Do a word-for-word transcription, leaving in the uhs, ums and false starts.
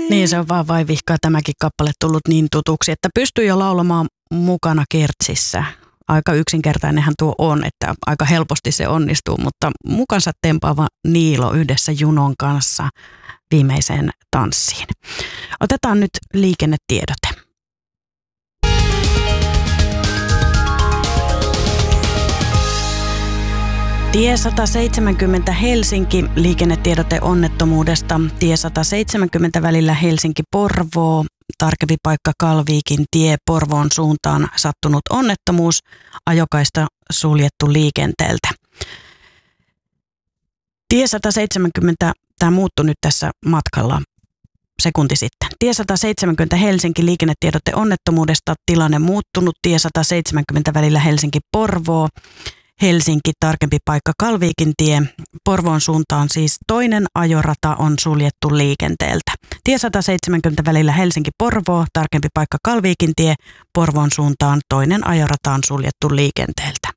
Niin, se on vaan vaivihkaa tämäkin kappale tullut niin tutuksi, että pystyy jo laulamaan mukana kertsissä. Aika yksinkertainenhan tuo on, että aika helposti se onnistuu, mutta mukansa tempaava Niilo yhdessä Junon kanssa viimeiseen tanssiin. Otetaan nyt liikennetiedote. Tie sata seitsemänkymmentä Helsinki, liikennetiedote onnettomuudesta. Tie sata seitsemänkymmentä välillä Helsinki-Porvoo, tarkempi paikka Kalviikin tie Porvoon suuntaan sattunut onnettomuus, ajokaista suljettu liikenteeltä. Tie sata seitsemänkymmentä, tämä muuttui nyt tässä matkalla sekunti sitten. Tie sata seitsemänkymmentä Helsinki, liikennetiedote onnettomuudesta, tilanne muuttunut. Tie sata seitsemänkymmentä välillä Helsinki-Porvoo, Helsinki, tarkempi paikka Kalviikin tie. Porvoon suuntaan siis toinen ajorata on suljettu liikenteeltä. Tie sata seitsemänkymmentä välillä Helsinki-Porvoo, tarkempi paikka Kalviikin tie. Porvoon suuntaan toinen ajorata on suljettu liikenteeltä.